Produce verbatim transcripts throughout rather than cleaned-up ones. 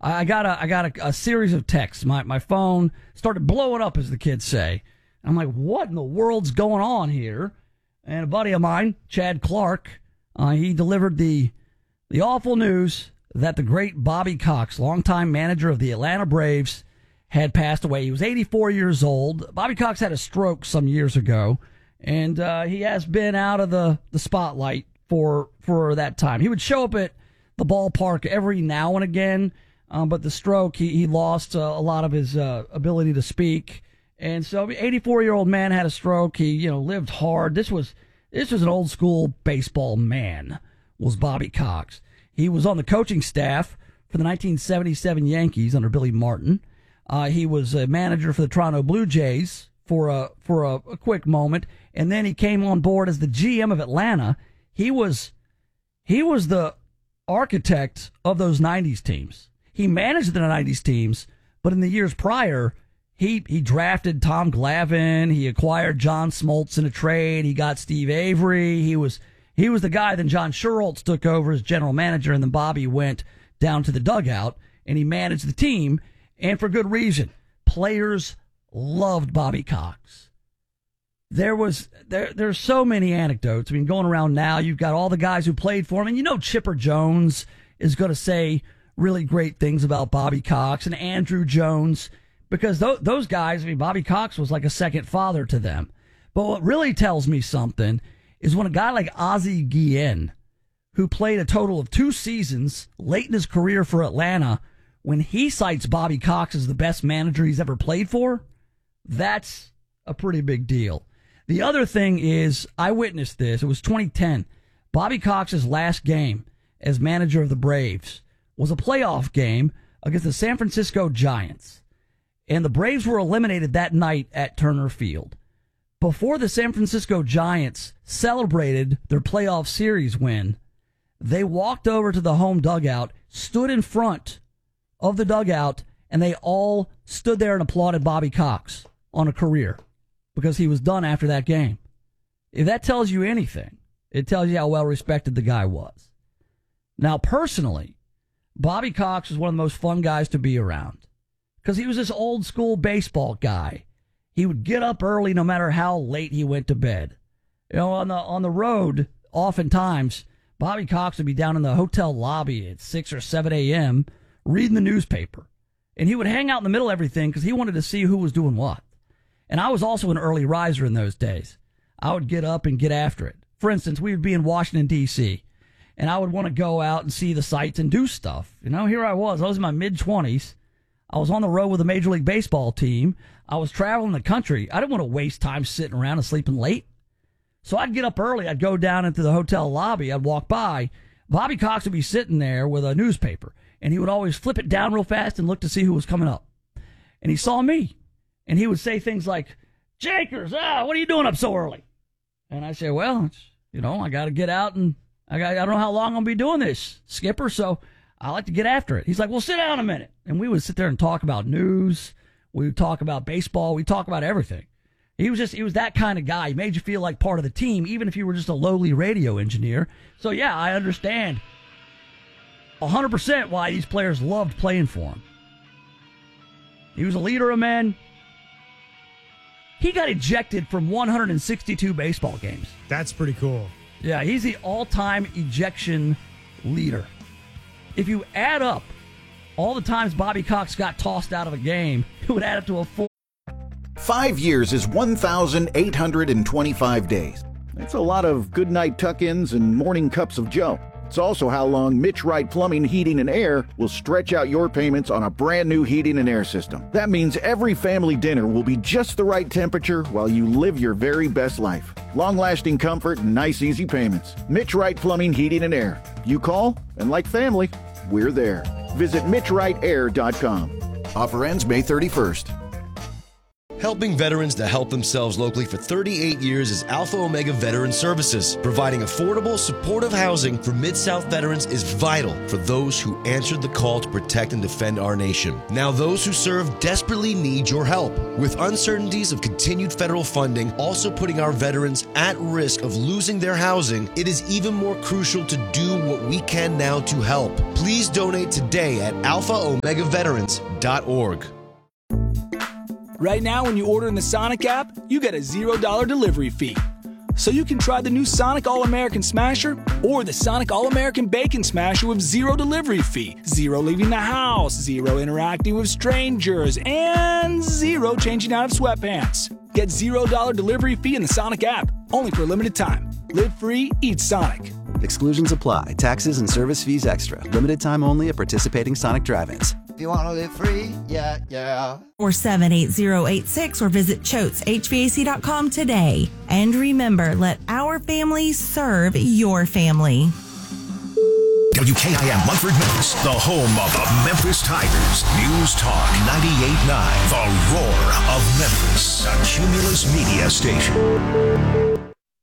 I got a I got a, a series of texts. My my phone started blowing up, as the kids say. I'm like, what in the world's going on here? And a buddy of mine, Chad Clark, uh, he delivered the the awful news that the great Bobby Cox, longtime manager of the Atlanta Braves, had passed away. He was eighty-four years old. Bobby Cox had a stroke some years ago, and uh, he has been out of the, the spotlight for for that time. He would show up at the ballpark every now and again, um, but the stroke, he, he lost uh, a lot of his uh, ability to speak. And so, eighty-four-year-old man had a stroke. He, you know, lived hard. This was this was an old school baseball man. Was Bobby Cox? He was on the coaching staff for the nineteen seventy-seven Yankees under Billy Martin. Uh, he was a manager for the Toronto Blue Jays for a for a, a quick moment, and then he came on board as the G M of Atlanta. He was he was the architect of those nineties teams. He managed the nineties teams, but in the years prior, he he drafted Tom Glavine. He acquired John Smoltz in a trade. He got Steve Avery. He was he was the guy. Then John Schuerholz took over as general manager, and then Bobby went down to the dugout and he managed the team, and for good reason. Players loved Bobby Cox. There was there there's so many anecdotes. I mean, going around now, you've got all the guys who played for him, and you know Chipper Jones is going to say really great things about Bobby Cox, and Andrew Jones, because th- those guys, I mean, Bobby Cox was like a second father to them. But what really tells me something is when a guy like Ozzie Guillen, who played a total of two seasons late in his career for Atlanta, when he cites Bobby Cox as the best manager he's ever played for, that's a pretty big deal. The other thing is, I witnessed this. It was twenty ten. Bobby Cox's last game as manager of the Braves was a playoff game against the San Francisco Giants. And the Braves were eliminated that night at Turner Field. Before the San Francisco Giants celebrated their playoff series win, they walked over to the home dugout, stood in front of the dugout, and they all stood there and applauded Bobby Cox on a career because he was done after that game. If that tells you anything, it tells you how well respected the guy was. Now, personally, Bobby Cox was one of the most fun guys to be around because he was this old school baseball guy. He would get up early no matter how late he went to bed. You know, on the on the road, oftentimes, Bobby Cox would be down in the hotel lobby at six or seven a.m. reading the newspaper. And he would hang out in the middle of everything because he wanted to see who was doing what. And I was also an early riser in those days. I would get up and get after it. For instance, we would be in Washington, D C, and I would want to go out and see the sights and do stuff. You know, here I was. I was in my mid-twenties. I was on the road with a Major League Baseball team. I was traveling the country. I didn't want to waste time sitting around and sleeping late. So I'd get up early. I'd go down into the hotel lobby. I'd walk by. Bobby Cox would be sitting there with a newspaper, and he would always flip it down real fast and look to see who was coming up. And he saw me, and he would say things like, "Jakers, ah, what are you doing up so early?" And I say, "Well, it's, you know, I got to get out, and I got, I don't know how long I'll be doing this, Skipper, so I like to get after it." He's like, "Well, sit down a minute." And we would sit there and talk about news. We would talk about baseball. We talk about everything. He was just, he was that kind of guy. He made you feel like part of the team, even if you were just a lowly radio engineer. So, yeah, I understand one hundred percent why these players loved playing for him. He was a leader of men. He got ejected from one hundred sixty-two baseball games. That's pretty cool. Yeah, he's the all-time ejection leader. If you add up all the times Bobby Cox got tossed out of a game, it would add up to a four. Five years is one thousand eight hundred twenty-five days. That's a lot of goodnight tuck-ins and morning cups of joe. It's also how long Mitch Wright Plumbing, Heating, and Air will stretch out your payments on a brand new heating and air system. That means every family dinner will be just the right temperature while you live your very best life. Long-lasting comfort and nice, easy payments. Mitch Wright Plumbing, Heating, and Air. You call, and like family, we're there. Visit mitch wright air dot com. Offer ends May thirty-first. Helping veterans to help themselves locally for thirty-eight years is Alpha Omega Veteran Services. Providing affordable, supportive housing for Mid-South veterans is vital for those who answered the call to protect and defend our nation. Now those who serve desperately need your help. With uncertainties of continued federal funding also putting our veterans at risk of losing their housing, it is even more crucial to do what we can now to help. Please donate today at alpha omega veterans dot org. Right now, when you order in the Sonic app, you get a zero dollar delivery fee. So you can try the new Sonic All-American Smasher or the Sonic All-American Bacon Smasher with zero delivery fee, zero leaving the house, zero interacting with strangers, and zero changing out of sweatpants. Get zero dollar delivery fee in the Sonic app, only for a limited time. Live free, eat Sonic. Exclusions apply. Taxes and service fees extra. Limited time only at participating Sonic drive-ins. If you want to live free, yeah, yeah. Or seven eight zero eight six or visit choates h v a c dot com today. And remember, let our family serve your family. W K I M Munford, Memphis, the home of the Memphis Tigers. News Talk ninety-eight point nine, the roar of Memphis, a Cumulus media station.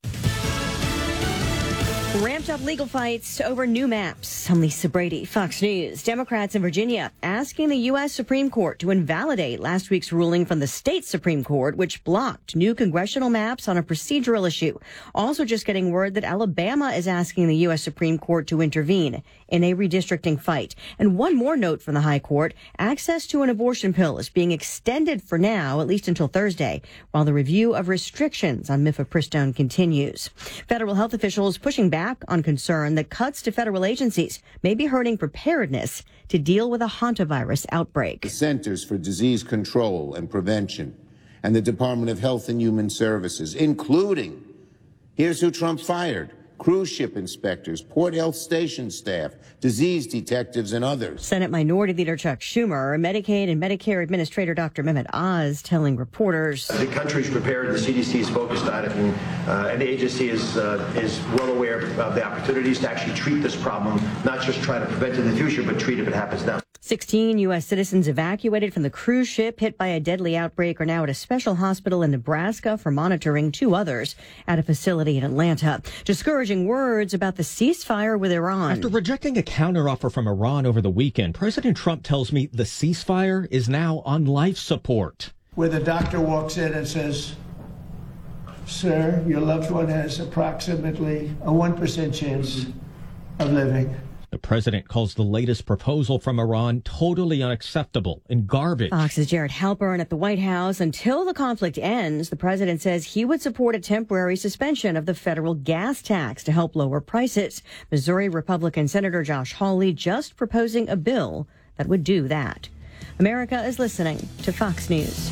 Ramped up legal fights over new maps. I'm Lisa Brady, Fox News. Democrats in Virginia asking the U S Supreme Court to invalidate last week's ruling from the state Supreme Court, which blocked new congressional maps on a procedural issue. Also just getting word that Alabama is asking the U S Supreme Court to intervene in a redistricting fight. And one more note from the High Court. Access to an abortion pill is being extended for now, at least until Thursday, while the review of restrictions on mifepristone continues. Federal health officials pushing back on concern that cuts to federal agencies may be hurting preparedness to deal with a hantavirus outbreak. The Centers for Disease Control and Prevention and the Department of Health and Human Services, including, here's who Trump fired, cruise ship inspectors, port health station staff, disease detectives, and others. Senate Minority Leader Chuck Schumer, Medicaid and Medicare Administrator Doctor Mehmet Oz telling reporters, the country's prepared, the C D C is focused on it, and, uh, and the agency is uh, is well aware of the opportunities to actually treat this problem, not just try to prevent it in the future, but treat if it happens now. sixteen U S citizens evacuated from the cruise ship hit by a deadly outbreak are now at a special hospital in Nebraska for monitoring. Two others at a facility in Atlanta. Discouraging words about the ceasefire with Iran. After rejecting a counteroffer from Iran over the weekend, President Trump tells me the ceasefire is now on life support. Where the doctor walks in and says, sir, your loved one has approximately a one percent chance of living. The president calls the latest proposal from Iran totally unacceptable and garbage. Fox's Jared Halpern at the White House. Until the conflict ends, the president says he would support a temporary suspension of the federal gas tax to help lower prices. Missouri Republican Senator Josh Hawley just proposing a bill that would do that. America is listening to Fox News.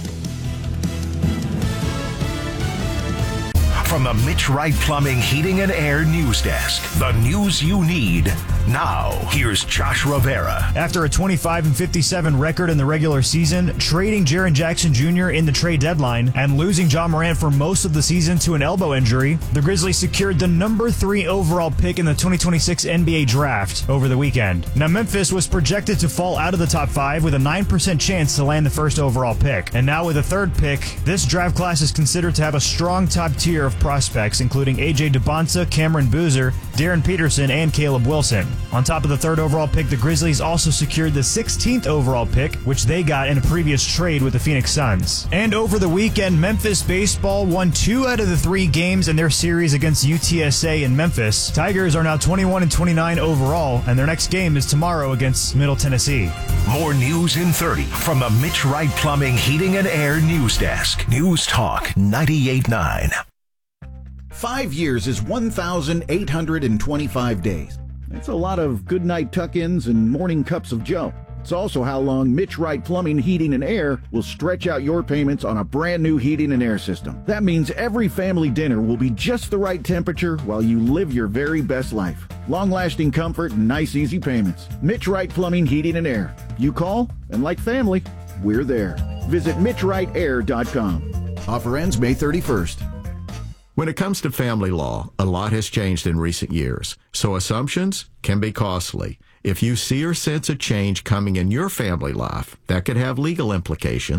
From the Mitch Wright Plumbing, Heating, and Air News Desk, the news you need now. Here's Josh Rivera. After a twenty-five and fifty-seven record in the regular season, trading Jaren Jackson Junior in the trade deadline, and losing Ja Morant for most of the season to an elbow injury, the Grizzlies secured the number three overall pick in the twenty twenty-six N B A draft over the weekend. Now, Memphis was projected to fall out of the top five with a nine percent chance to land the first overall pick. And now with a third pick, this draft class is considered to have a strong top tier of prospects, including A J DeBonsa, Cameron Boozer, Darren Peterson, and Caleb Wilson. On top of the third overall pick, the Grizzlies also secured the sixteenth overall pick, which they got in a previous trade with the Phoenix Suns. And over the weekend, Memphis baseball won two out of the three games in their series against U T S A in Memphis. Tigers are now twenty-one and twenty-nine overall, and their next game is tomorrow against Middle Tennessee. More news in thirty from the Mitch Wright Plumbing, Heating, and Air News Desk. News Talk ninety-eight point nine. Five years is one thousand eight hundred twenty-five days. That's a lot of goodnight tuck-ins and morning cups of joe. It's also how long Mitch Wright Plumbing, Heating, and Air will stretch out your payments on a brand new heating and air system. That means every family dinner will be just the right temperature while you live your very best life. Long-lasting comfort and nice, easy payments. Mitch Wright Plumbing, Heating, and Air. You call, and like family, we're there. Visit mitch wright air dot com. Offer ends May thirty-first. When it comes to family law, a lot has changed in recent years, so assumptions can be costly. If you see or sense a change coming in your family life that could have legal implications,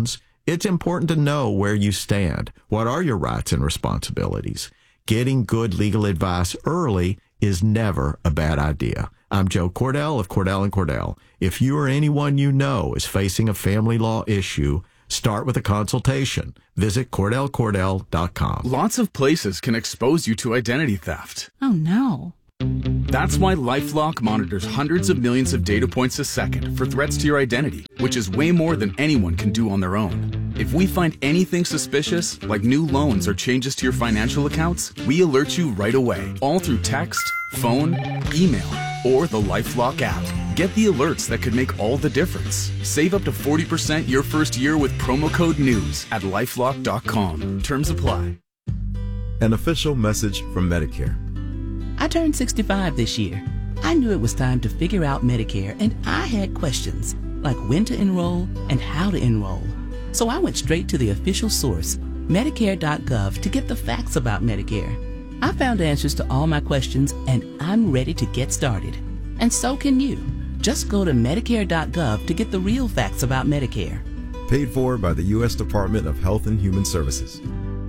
It's important to know where you stand. What are your rights and responsibilities? Getting good legal advice early is never a bad idea. I'm Joe Cordell of Cordell and Cordell. If you or anyone you know is facing a family law issue, start with a consultation. Visit Cordell Cordell dot com. Lots of places can expose you to identity theft. Oh, no. That's why LifeLock monitors hundreds of millions of data points a second for threats to your identity, which is way more than anyone can do on their own. If we find anything suspicious, like new loans or changes to your financial accounts, we alert you right away, all through text, phone, email, or the LifeLock app. Get the alerts that could make all the difference. Save up to forty percent your first year with promo code NEWS at lifelock dot com. Terms apply. An official message from Medicare. I turned sixty-five this year. I knew it was time to figure out Medicare, and I had questions, like when to enroll and how to enroll. So I went straight to the official source, Medicare dot gov, to get the facts about Medicare. I found answers to all my questions, and I'm ready to get started. And so can you. Just go to Medicare dot gov to get the real facts about Medicare. Paid for by the U S Department of Health and Human Services.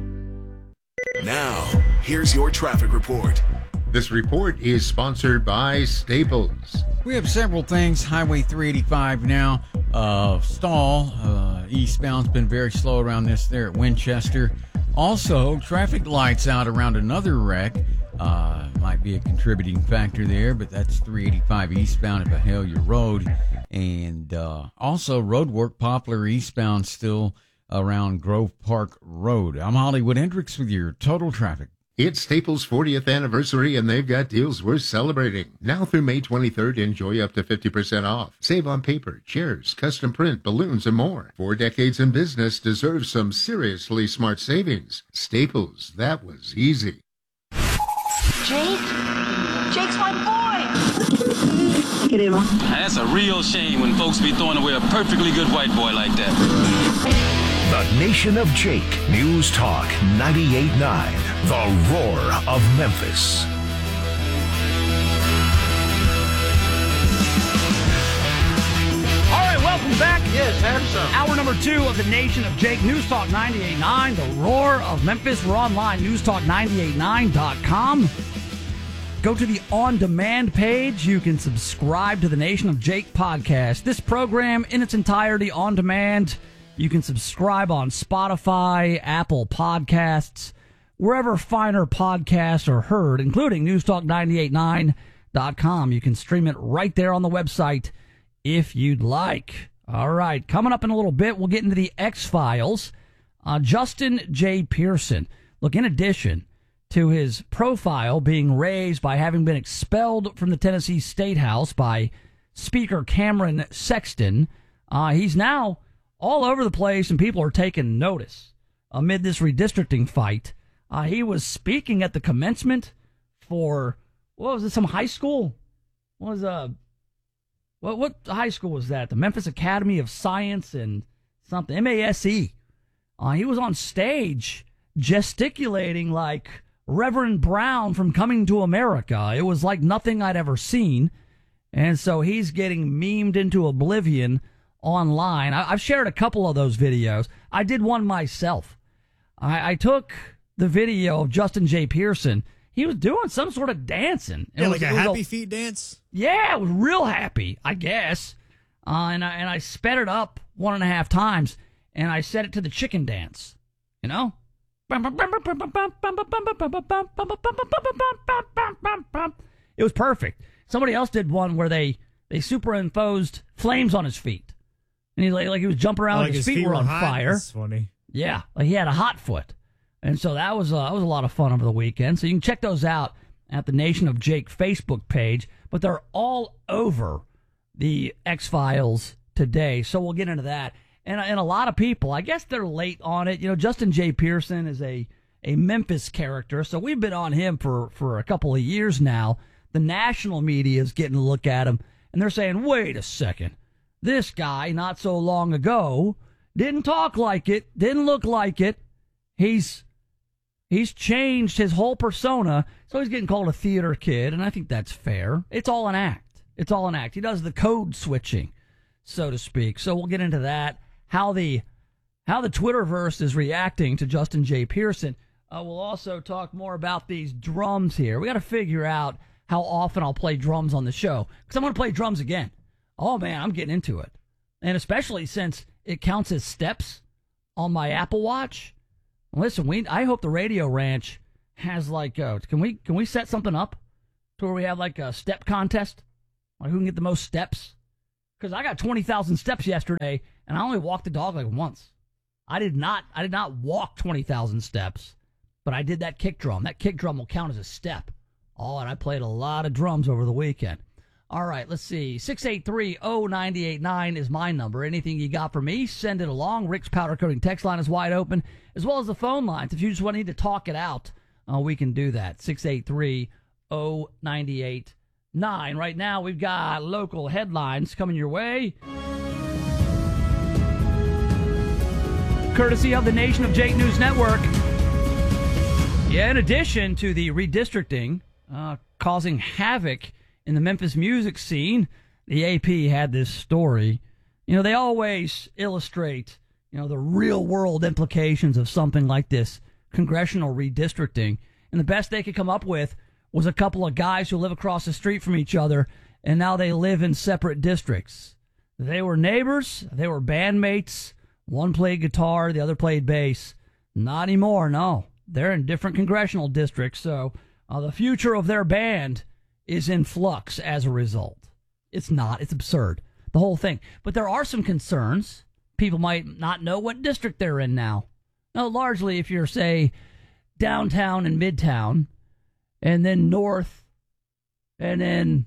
Now, here's your traffic report. This report is sponsored by Staples. We have several things. Highway three eighty-five now. Uh, stall. Uh, eastbound's been very slow around this there at Winchester. Also, traffic lights out around another wreck. Uh, might be a contributing factor there, but that's three eighty-five eastbound at Bahalia Road. And uh, also, road work, Poplar eastbound still around Grove Park Road. I'm Hollywood Hendricks with your total traffic. It's Staples' fortieth anniversary, and they've got deals worth celebrating. Now through May twenty-third, enjoy up to fifty percent off. Save on paper, chairs, custom print, balloons, and more. Four decades in business deserves some seriously smart savings. Staples, that was easy. Jake? Jake's my boy! Look at him. That's a real shame when folks be throwing away a perfectly good white boy like that. The Nation of Jake. News Talk ninety-eight point nine. The Roar of Memphis. All right, welcome back. Yes, have some. Hour number two of the Nation of Jake. News Talk ninety-eight point nine. The Roar of Memphis. We're online, news talk ninety-eight nine dot com. Go to the on-demand page. You can subscribe to the Nation of Jake podcast. This program in its entirety on demand. You can subscribe on Spotify, Apple Podcasts, wherever finer podcasts are heard, including news talk ninety-eight point nine dot com. You can stream it right there on the website if you'd like. All right, coming up in a little bit, we'll get into the X-Files. Uh, Justin J. Pearson. Look, in addition to his profile being raised by having been expelled from the Tennessee State House by Speaker Cameron Sexton, uh, he's now all over the place, and people are taking notice amid this redistricting fight. Uh, he was speaking at the commencement for, what was it, some high school? What was, uh, what, what high school was that? The Memphis Academy of Science and something, M A S E. Uh, he was on stage gesticulating like Reverend Brown from Coming to America. It was like nothing I'd ever seen. And so he's getting memed into oblivion online. I, I've shared a couple of those videos. I did one myself. I, I took the video of Justin J. Pearson. He was doing some sort of dancing. It yeah, was, like a was happy a, feet dance? Yeah, it was real happy, I guess. Uh, and, I, and I sped it up one and a half times, and I set it to the chicken dance. You know? It was perfect. Somebody else did one where they, they superimposed flames on his feet. And he like, like he was jumping around, oh, like his, his feet, feet were on hot? fire. That's funny. Yeah, like he had a hot foot. And so that was, uh, that was a lot of fun over the weekend. So you can check those out at the Nation of Jake Facebook page. But they're all over the X-Files today. So we'll get into that. And, and a lot of people, I guess they're late on it. You know, Justin J. Pearson is a, a Memphis character. So we've been on him for, for a couple of years now. The national media is getting a look at him. And they're saying, wait a second. This guy, not so long ago, didn't talk like it, didn't look like it. He's he's changed his whole persona, so he's getting called a theater kid, and I think that's fair. It's all an act. It's all an act. He does the code switching, so to speak. So we'll get into that, how the how the Twitterverse is reacting to Justin J. Pearson. Uh, we'll also talk more about these drums here. We got to figure out how often I'll play drums on the show, because I'm going to play drums again. Oh, man, I'm getting into it. And especially since it counts as steps on my Apple Watch. Listen, we I hope the Radio Ranch has like, uh, can we can we set something up to where we have like a step contest? Like who can get the most steps? Because I got twenty thousand steps yesterday, and I only walked the dog like once. I did not I did not walk twenty thousand steps, but I did that kick drum. That kick drum will count as a step. Oh, and I played a lot of drums over the weekend. All right, let's see. six eight three oh nine eight nine is my number. Anything you got for me, send it along. Rick's Powder Coating text line is wide open, as well as the phone lines. If you just want to need to talk it out, uh, we can do that. six eight three oh nine eight nine. Right now, we've got local headlines coming your way, courtesy of the Nation of Jake News Network. Yeah, in addition to the redistricting uh, causing havoc in the Memphis music scene, the A P had this story. You know, they always illustrate, you know, the real-world implications of something like this congressional redistricting. And the best they could come up with was a couple of guys who live across the street from each other, and now they live in separate districts. They were neighbors. They were bandmates. One played guitar, the other played bass. Not anymore, no. They're in different congressional districts, so uh, the future of their band is in flux as a result. It's not. It's absurd, the whole thing. But there are some concerns. People might not know what district they're in now. Now, largely, if you're, say, downtown and midtown, and then north, and then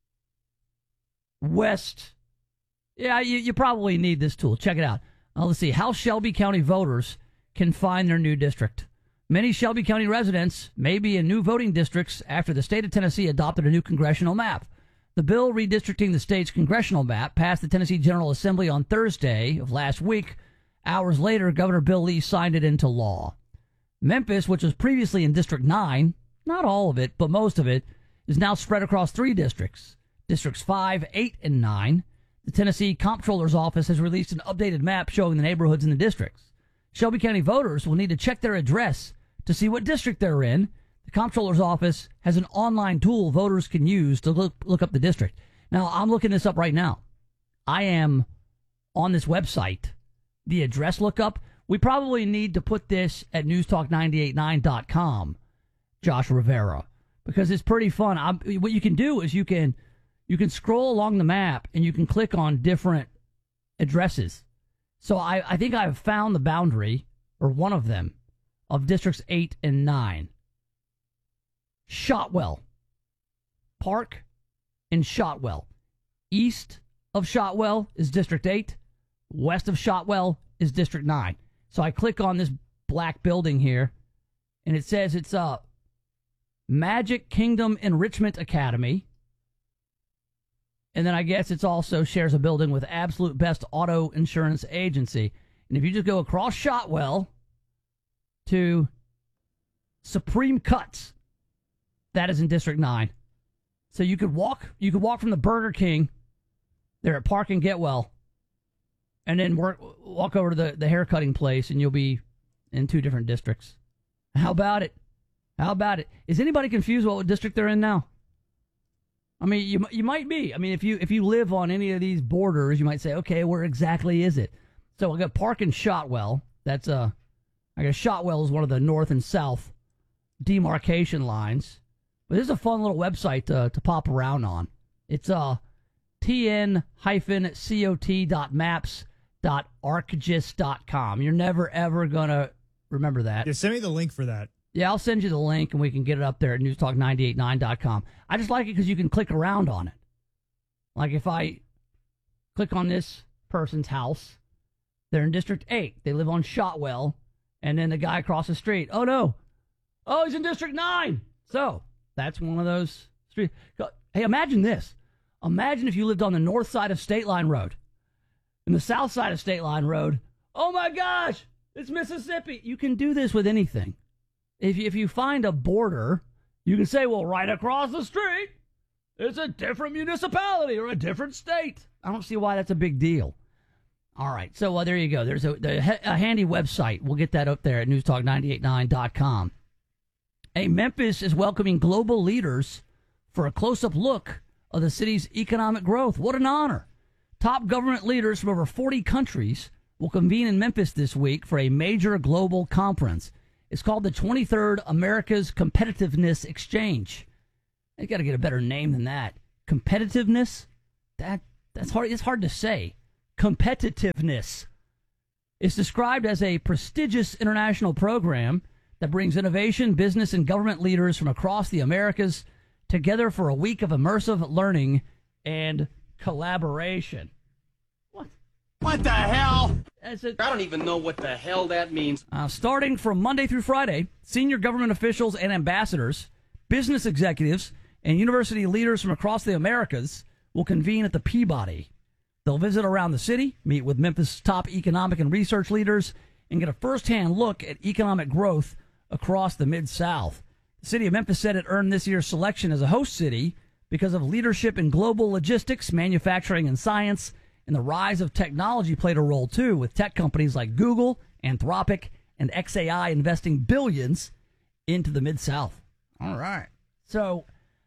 west, yeah, you, you probably need this tool. Check it out. Uh, let's see. How Shelby County voters can find their new district. Many Shelby County residents may be in new voting districts after the state of Tennessee adopted a new congressional map. The bill redistricting the state's congressional map passed the Tennessee General Assembly on Thursday of last week. Hours later, Governor Bill Lee signed it into law. Memphis, which was previously in District nine, not all of it, but most of it, is now spread across three districts, Districts five, eight, and nine. The Tennessee Comptroller's Office has released an updated map showing the neighborhoods in the districts. Shelby County voters will need to check their address to see what district they're in. The Comptroller's Office has an online tool voters can use to look, look up the district. Now, I'm looking this up right now. I am on this website, the address lookup. We probably need to put this at news talk nine eight nine dot com, Josh Rivera, because it's pretty fun. I'm, what you can do is you can you can scroll along the map and you can click on different addresses. So I, I think I've found the boundary, or one of them, of districts eight and nine. Shotwell. Park and Shotwell. East of Shotwell is District eight. West of Shotwell is District nine. So I click on this black building here, and it says it's a Magic Kingdom Enrichment Academy. And then I guess it's also shares a building with Absolute Best Auto Insurance Agency. And if you just go across Shotwell to Supreme Cuts, that is in District nine. So you could walk you could walk from the Burger King there at Park and Getwell, and then work, walk over to the, the haircutting place, and you'll be in two different districts. How about it? How about it? Is anybody confused what district they're in now? I mean, you you might be. I mean, if you if you live on any of these borders, you might say, okay, where exactly is it? So we got Park and Shotwell. That's uh, I guess Shotwell is one of the north and south demarcation lines. But this is a fun little website to, to pop around on. It's uh, t n cot dot maps dot arcgis dot com. You're never, ever going to remember that. Yeah, send me the link for that. Yeah, I'll send you the link, and we can get it up there at news talk nine eight nine dot com. I just like it because you can click around on it. Like if I click on this person's house, they're in District eight. They live on Shotwell, and then the guy across the street, oh, no. Oh, he's in District nine. So that's one of those streets. Hey, imagine this. Imagine if you lived on the north side of State Line Road and the south side of State Line Road. Oh, my gosh, it's Mississippi. You can do this with anything. If you, if you find a border, you can say, well, right across the street, it's a different municipality or a different state. I don't see why that's a big deal. All right, so uh, there you go. There's a, a handy website. We'll get that up there at news talk nine eighty-nine dot com. Hey, Memphis is welcoming global leaders for a close-up look of the city's economic growth. What an honor. Top government leaders from over forty countries will convene in Memphis this week for a major global conference. It's called the twenty-third America's Competitiveness Exchange. You got to get a better name than that. Competitiveness? That that's hard. It's hard to say. Competitiveness. It's described as a prestigious international program that brings innovation, business, and government leaders from across the Americas together for a week of immersive learning and collaboration. What? What the hell? That's it. I don't even know what the hell that means. Uh, starting from Monday through Friday, senior government officials and ambassadors, business executives, and university leaders from across the Americas will convene at the Peabody. They'll visit around the city, meet with Memphis' top economic and research leaders, and get a first-hand look at economic growth across the Mid-South. The city of Memphis said it earned this year's selection as a host city because of leadership in global logistics, manufacturing, and science, and the rise of technology played a role, too, with tech companies like Google, Anthropic, and X A I investing billions into the Mid-South. All right. So,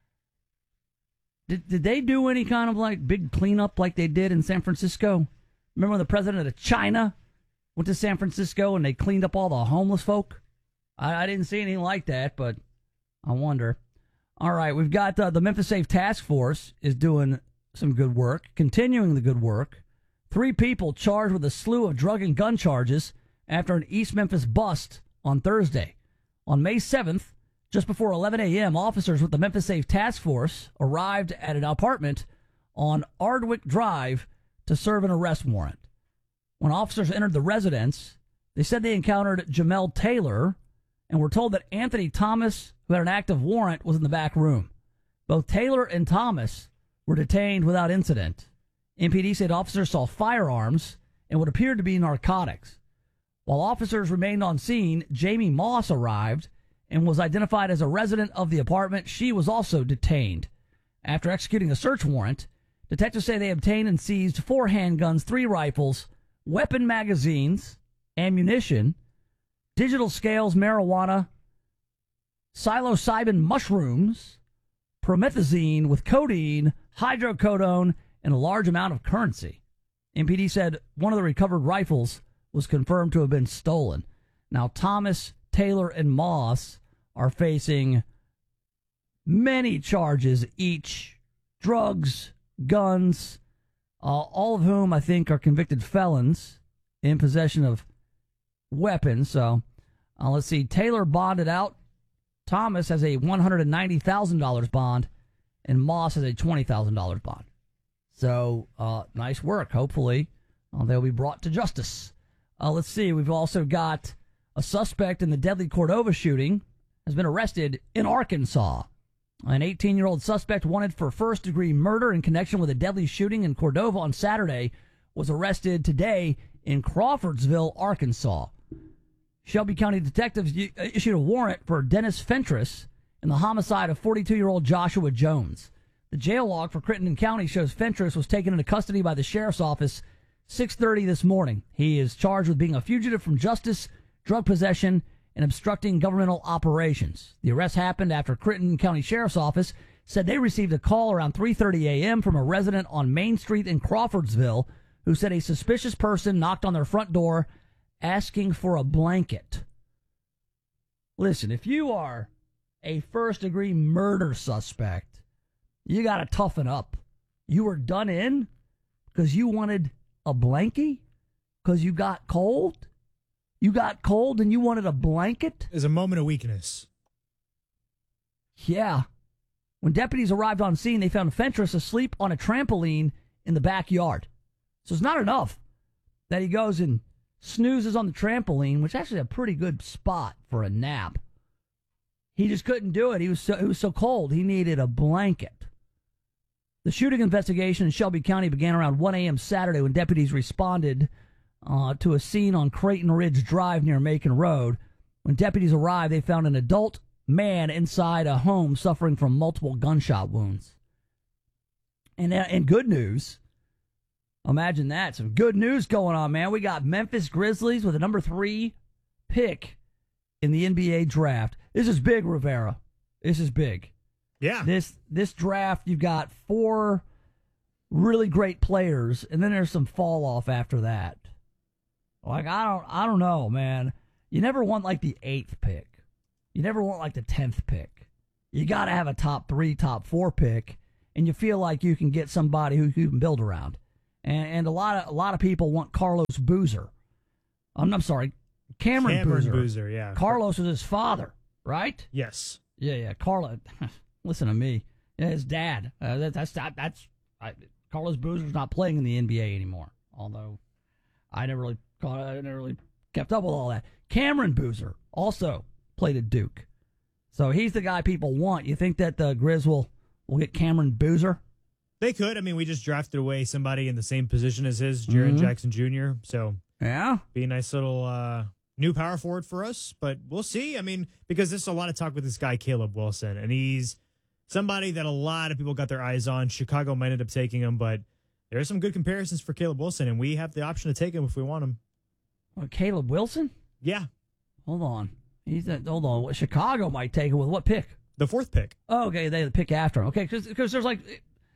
did, did they do any kind of, like, big cleanup like they did in San Francisco? Remember when the president of China went to San Francisco and they cleaned up all the homeless folk? I, I didn't see anything like that, but I wonder. All right, we've got uh, the Memphis Safe Task Force is doing some good work, continuing the good work. Three people charged with a slew of drug and gun charges after an East Memphis bust on Thursday. On May seventh, just before eleven a.m., officers with the Memphis Safe Task Force arrived at an apartment on Ardwick Drive to serve an arrest warrant. When officers entered the residence, they said they encountered Jamel Taylor and were told that Anthony Thomas, who had an active warrant, was in the back room. Both Taylor and Thomas were detained without incident. M P D said officers saw firearms and what appeared to be narcotics. While officers remained on scene, Jamie Moss arrived and was identified as a resident of the apartment. She was also detained. After executing a search warrant, detectives say they obtained and seized four handguns, three rifles, weapon magazines, ammunition, digital scales, marijuana, psilocybin mushrooms, promethazine with codeine, hydrocodone, and a large amount of currency. M P D said one of the recovered rifles was confirmed to have been stolen. Now, Thomas, Taylor, and Moss are facing many charges each. Drugs, guns, uh, all of whom I think are convicted felons in possession of weapons. So uh, let's see. Taylor bonded out. Thomas has a one hundred ninety thousand dollars bond, and Moss has a twenty thousand dollars bond. So uh, nice work. Hopefully uh, they'll be brought to justice. Uh, let's see. We've also got a suspect in the deadly Cordova shooting has been arrested in Arkansas. An eighteen-year-old suspect wanted for first-degree murder in connection with a deadly shooting in Cordova on Saturday was arrested today in Crawfordsville, Arkansas. Shelby County detectives issued a warrant for Dennis Fentress in the homicide of forty-two-year-old Joshua Jones. The jail log for Crittenden County shows Fentress was taken into custody by the sheriff's office six thirty this morning. He is charged with being a fugitive from justice, drug possession, and obstructing governmental operations. The arrest happened after Crittenden County Sheriff's Office said they received a call around three thirty a.m. from a resident on Main Street in Crawfordsville who said a suspicious person knocked on their front door asking for a blanket. Listen, if you are a first-degree murder suspect, you got to toughen up. You were done in because you wanted a blankie? Because you got cold? You got cold and you wanted a blanket? It's a moment of weakness. Yeah. When deputies arrived on scene, they found Fentress asleep on a trampoline in the backyard. So it's not enough that he goes and snoozes on the trampoline, which is actually a pretty good spot for a nap. He just couldn't do it. He was so, it was so cold, he needed a blanket. The shooting investigation in Shelby County began around one a.m. Saturday when deputies responded uh, to a scene on Creighton Ridge Drive near Macon Road. When deputies arrived, they found an adult man inside a home suffering from multiple gunshot wounds. And, uh, and good news, Imagine that. Some good news going on, man. We got Memphis Grizzlies with a number three pick in the N B A draft. This is big, Rivera. This is big. Yeah. This this draft, you've got four really great players, and then there's some fall off after that. Like I don't I don't know, man. You never want like the eighth pick. You never want like the tenth pick. You got to have a top three, top four pick, and you feel like you can get somebody who you can build around. And, and a lot of a lot of people want Carlos Boozer. I'm, I'm sorry, Cameron, Cameron Boozer. Boozer, yeah. Carlos is his father, right? Yes. Yeah, yeah. Carlos, listen to me. Yeah, his dad. Uh, that, that's that, that's I, Carlos Boozer's not playing in the N B A anymore. Although I never really caught, I never really kept up with all that. Cameron Boozer also played at Duke, so he's the guy people want. You think that the Grizz will will get Cameron Boozer? They could. I mean, we just drafted away somebody in the same position as his, Jaren Mhm. Jackson Junior So yeah, be a nice little uh, new power forward for us. But we'll see. I mean, because there's a lot of talk with this guy Caleb Wilson, and he's somebody that a lot of people got their eyes on. Chicago might end up taking him, but there's some good comparisons for Caleb Wilson, and we have the option to take him if we want him. What, Caleb Wilson? Yeah. Hold on. He's a, hold on. Chicago might take him with what pick? The fourth pick. Oh, okay, they the pick after him. Okay, because there's like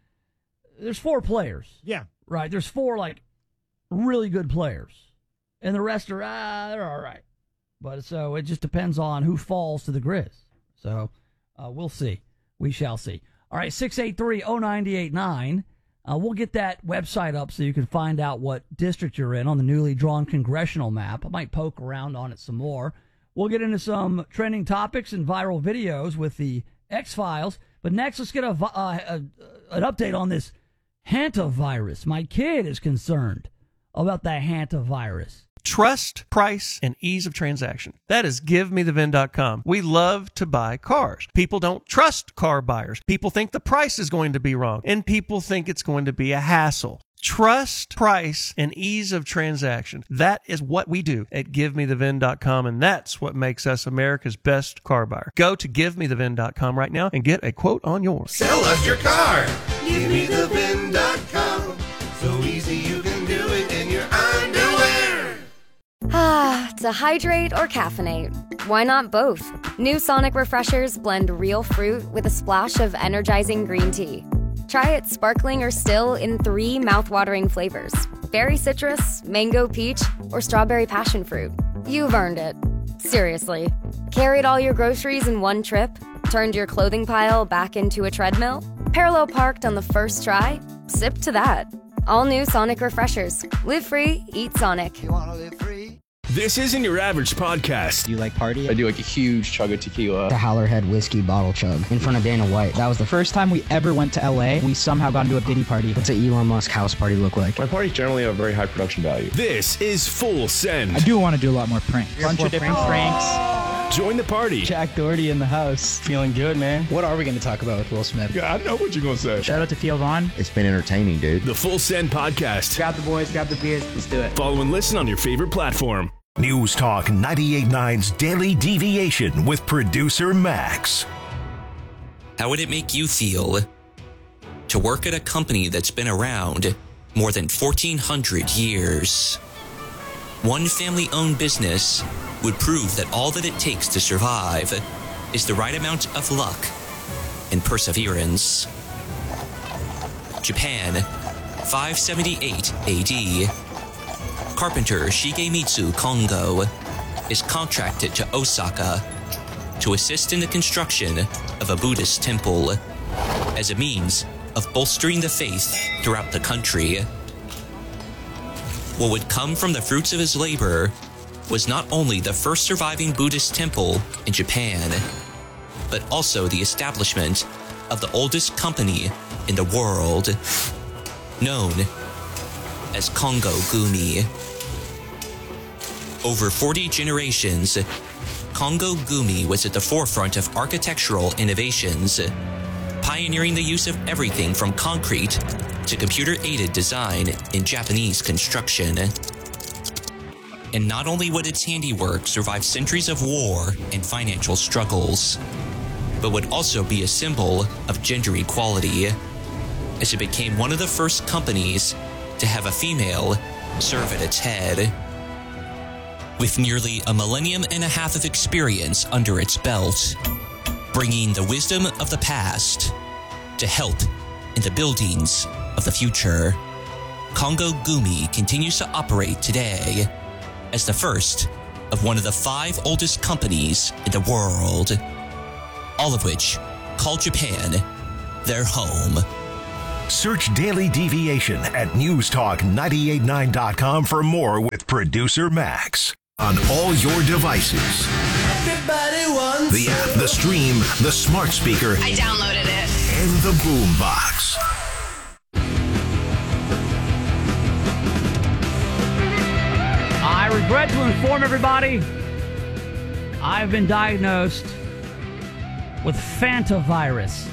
there's four players. Yeah. Right. There's four like really good players, and the rest are ah, they're all right. But so it just depends on who falls to the Grizz. So uh, we'll see. We shall see. All right, six eight three oh nine eight nine. Uh, we'll get that website up so you can find out what district you're in on the newly drawn congressional map. I might poke around on it some more. We'll get into some trending topics and viral videos with the X-Files. But next, let's get a, uh, a, an update on this hantavirus. My kid is concerned about the hantavirus. Trust, price, and ease of transaction. That is give me the V I N dot com. We love to buy cars. People don't trust car buyers. People think the price is going to be wrong, and people think it's going to be a hassle. Trust, price, and ease of transaction. That is what we do at give me the V I N dot com, and that's what makes us America's best car buyer. Go to give me the V I N dot com right now and get a quote on yours. Sell us your car. Give me the V I N dot com. So easy you can do it in your underwear. Ah, to hydrate or caffeinate? Why not both? New Sonic Refreshers blend real fruit with a splash of energizing green tea. Try it sparkling or still in three mouthwatering flavors: berry citrus, mango peach, or strawberry passion fruit. You've earned it. Seriously. Carried all your groceries in one trip? Turned your clothing pile back into a treadmill? Parallel parked on the first try? Sip to that. All new Sonic Refreshers. Live free, eat Sonic. You wanna live free? This isn't your average podcast. Do you like party? I do like a huge chug of tequila. The Howlerhead whiskey bottle chug in front of Dana White. That was the first time we ever went to L A. We somehow got into a Diddy party. What's an Elon Musk house party look like? My parties generally have a very high production value. This is Full Send. I do want to do a lot more pranks. A bunch of different pranks. Join the party. Jack Doherty in the house. Feeling good, man. What are we going to talk about with Will Smith? Yeah, I know what you're going to say. Shout out to Theo Vaughn. It's been entertaining, dude. The Full Send Podcast. Grab the boys, grab the beers. Let's do it. Follow and listen on your favorite platform. News Talk ninety-eight point nine's Daily Deviation with producer Max. How would it make you feel to work at a company that's been around more than fourteen hundred years? One family-owned business would prove that all that it takes to survive is the right amount of luck and perseverance. Japan, five seventy-eight A D. Carpenter Shigemitsu Kongo is contracted to Osaka to assist in the construction of a Buddhist temple as a means of bolstering the faith throughout the country. What would come from the fruits of his labor was not only the first surviving Buddhist temple in Japan, but also the establishment of the oldest company in the world, known as Kongo Gumi. Over forty generations, Kongo Gumi was at the forefront of architectural innovations, pioneering the use of everything from concrete to computer-aided design in Japanese construction. And not only would its handiwork survive centuries of war and financial struggles, but would also be a symbol of gender equality, as it became one of the first companies to have a female serve at its head. With nearly a millennium and a half of experience under its belt, bringing the wisdom of the past to help in the buildings of the future, Congo Gumi continues to operate today as the first of one of the five oldest companies in the world, all of which call Japan their home. Search Daily Deviation at news talk nine eight nine dot com for more with producer Max. On all your devices. Everybody wants the app, the stream, the smart speaker. I downloaded it. And the boom box. I regret to inform everybody, I've been diagnosed with Fanta virus.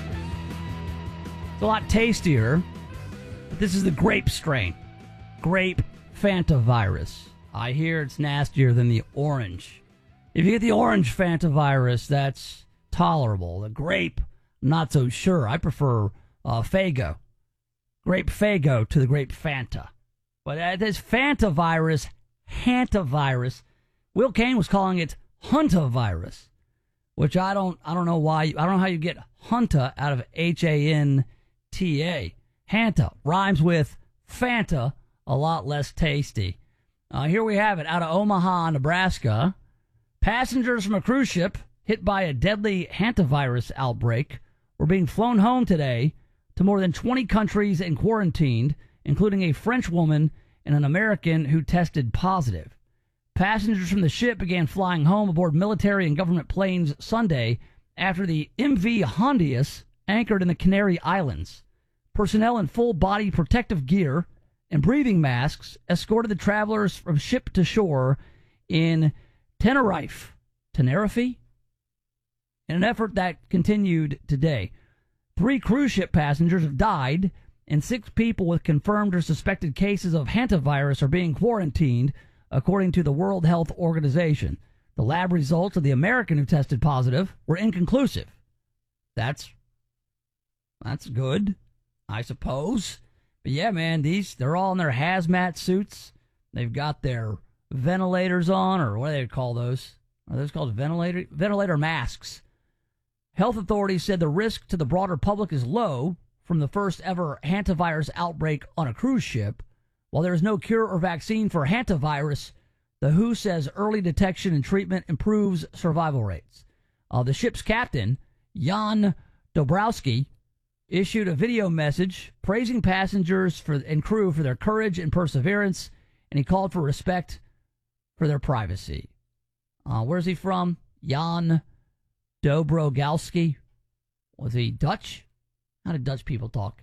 It's a lot tastier, but this is the grape strain. Grape Fanta virus. I hear it's nastier than the orange. If you get the orange Fanta virus, that's tolerable. The grape, not so sure. I prefer uh, Faygo. Grape Faygo to the grape Fanta. But uh, this Fanta virus, hantavirus, Will Kane was calling it Hunta-virus, which I don't, I don't know why. I don't know how you get Hunta out of H A N T A. Hanta rhymes with Fanta, a lot less tasty. Uh, here we have it out of Omaha, Nebraska. Passengers from a cruise ship hit by a deadly hantavirus outbreak were being flown home today to more than twenty countries and quarantined, including a French woman and an American who tested positive. Passengers from the ship began flying home aboard military and government planes Sunday after the M V Hondius anchored in the Canary Islands. Personnel in full-body protective gear and breathing masks escorted the travelers from ship to shore in Tenerife, Tenerife, in an effort that continued today. Three cruise ship passengers have died, and six people with confirmed or suspected cases of hantavirus are being quarantined, according to the World Health Organization. The lab results of the American who tested positive were inconclusive. That's that's good, I suppose. But yeah, man, these, they're all in their hazmat suits. They've got their ventilators on, or what do they call those? Are those called ventilator ventilator masks? Health authorities said the risk to the broader public is low from the first ever hantavirus outbreak on a cruise ship. While there is no cure or vaccine for hantavirus, the W H O says early detection and treatment improves survival rates. Uh, the ship's captain, Jan Dobrowski, issued a video message praising passengers for, and crew for their courage and perseverance, and he called for respect for their privacy. Uh, where's he from? Jan Dobrowski. Was he Dutch? How did Dutch people talk?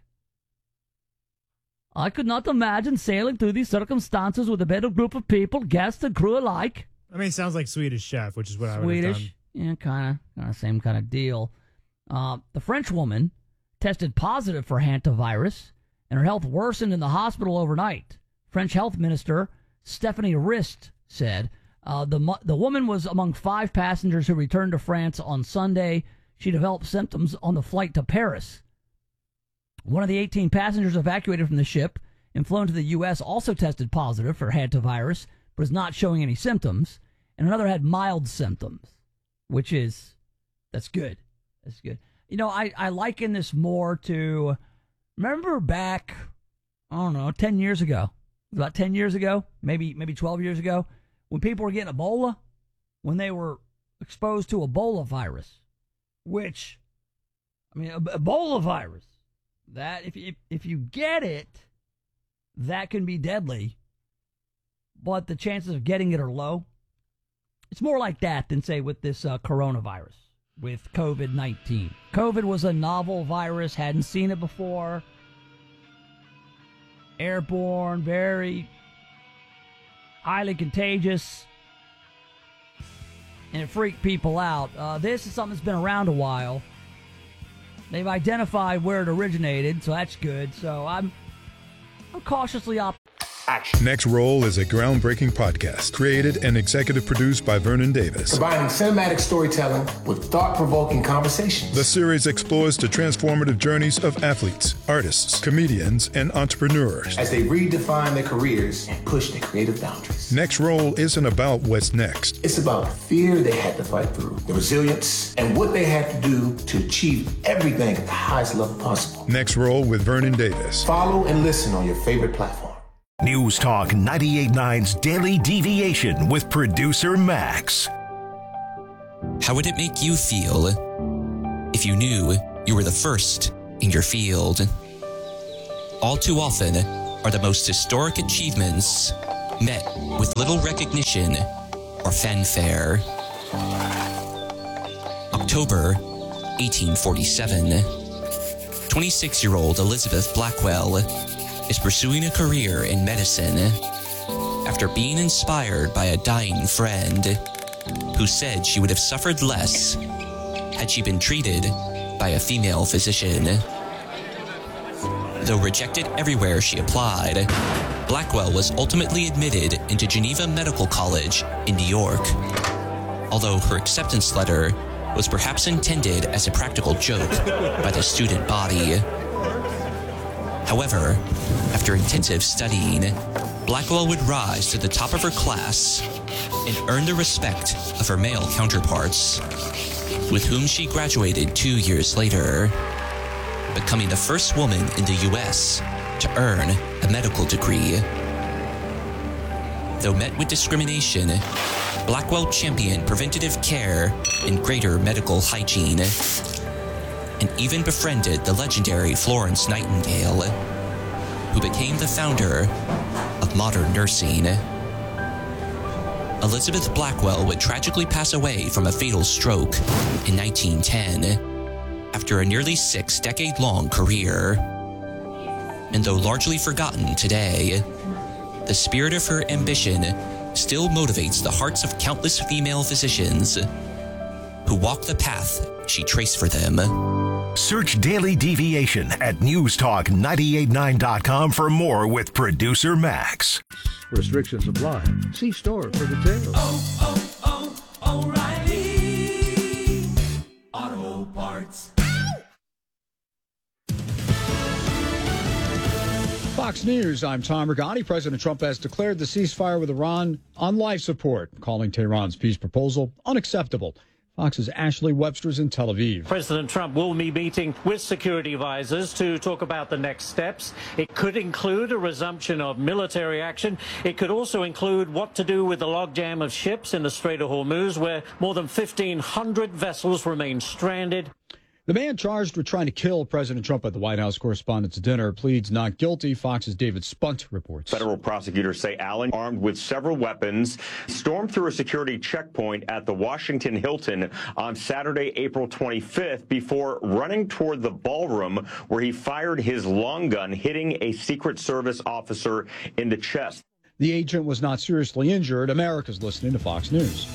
I could not imagine sailing through these circumstances with a better group of people, guests and crew alike. I mean, it sounds like Swedish Chef, which is what I would have done. Swedish, yeah, kind of, kind of same kind of deal. Uh, the French woman tested positive for hantavirus, and her health worsened in the hospital overnight. French Health Minister Stephanie Rist said uh, the the woman was among five passengers who returned to France on Sunday. She developed symptoms on the flight to Paris. One of the eighteen passengers evacuated from the ship and flown to the U S also tested positive for hantavirus, but is not showing any symptoms. And another had mild symptoms, which is, that's good. That's good. You know, I, I liken this more to, remember back, I don't know, ten years ago, about ten years ago, maybe maybe twelve years ago, when people were getting Ebola, when they were exposed to Ebola virus, which, I mean, Ebola virus, that if if, if you get it, that can be deadly, but the chances of getting it are low. It's more like that than, say, with this uh, coronavirus, with COVID nineteen. COVID was a novel virus, hadn't seen it before. Airborne, very highly contagious, and it freaked people out. Uh, this is something that's been around a while. They've identified where it originated, so that's good. So I'm, I'm cautiously optimistic. action. Next Roll is a groundbreaking podcast created and executive produced by Vernon Davis. Combining cinematic storytelling with thought-provoking conversations. The series explores the transformative journeys of athletes, artists, comedians, and entrepreneurs as they redefine their careers and push their creative boundaries. Next Roll isn't about what's next. It's about the fear they had to fight through, the resilience, and what they had to do to achieve everything at the highest level possible. Next Roll with Vernon Davis. Follow and listen on your favorite platform. News Talk ninety-eight point nine's Daily Deviation with producer Max. How would it make you feel if you knew you were the first in your field? All too often are the most historic achievements met with little recognition or fanfare. October eighteen forty-seven. twenty-six-year-old Elizabeth Blackwell is pursuing a career in medicine after being inspired by a dying friend who said she would have suffered less had she been treated by a female physician. Though rejected everywhere she applied, Blackwell was ultimately admitted into Geneva Medical College in New York. Although her acceptance letter was perhaps intended as a practical joke by the student body. However, after intensive studying, Blackwell would rise to the top of her class and earn the respect of her male counterparts, with whom she graduated two years later, becoming the first woman in the U S to earn a medical degree. Though met with discrimination, Blackwell championed preventative care and greater medical hygiene, and even befriended the legendary Florence Nightingale, who became the founder of modern nursing. Elizabeth Blackwell would tragically pass away from a fatal stroke in nineteen ten after a nearly six-decade-long career. And though largely forgotten today, the spirit of her ambition still motivates the hearts of countless female physicians who walk the path she traced for them. Search Daily Deviation at news talk nine eight nine dot com for more with producer Max. Restrictions apply. See store for details. Oh, oh, oh, O'Reilly Auto Parts. Fox News, I'm Tom Rigotti. President Trump has declared the ceasefire with Iran on life support, calling Tehran's peace proposal unacceptable. Fox's Ashley Webster's in Tel Aviv. President Trump will be meeting with security advisors to talk about the next steps. It could include a resumption of military action. It could also include what to do with the logjam of ships in the Strait of Hormuz, where more than fifteen hundred vessels remain stranded. The man charged with trying to kill President Trump at the White House Correspondents' Dinner pleads not guilty. Fox's David Spunt reports. Federal prosecutors say Allen, armed with several weapons, stormed through a security checkpoint at the Washington Hilton on Saturday, April twenty-fifth, before running toward the ballroom where he fired his long gun, hitting a Secret Service officer in the chest. The agent was not seriously injured. America's listening to Fox News.